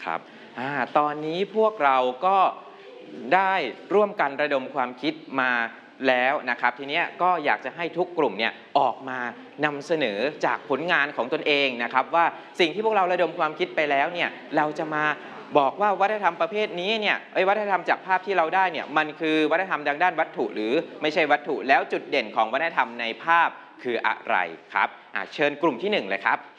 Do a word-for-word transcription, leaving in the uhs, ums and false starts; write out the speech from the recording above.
ครับอ่าตอนนี้พวกเราก็ได้ร่วมกันระดมความคิดมาแล้วนะครับทีนี้ก็อยากจะให้ทุกกลุ่มเนี่ยออกมานำเสนอจากผลงานของตนเองนะครับว่าสิ่งที่พวกเราระดมความคิดไปแล้วเนี่ยเราจะมาบอกว่าวัฒนธรรมประเภทนี้เนี่ยไอ้วัฒนธรรมจากภาพที่เราได้เนี่ยมันคือวัฒนธรรมทางด้านวัตถุหรือไม่ใช่วัตถุแล้วจุดเด่นของวัฒนธรรมในภาพคืออะไรครับเชิญกลุ่มที่หนึ่งเลยครับ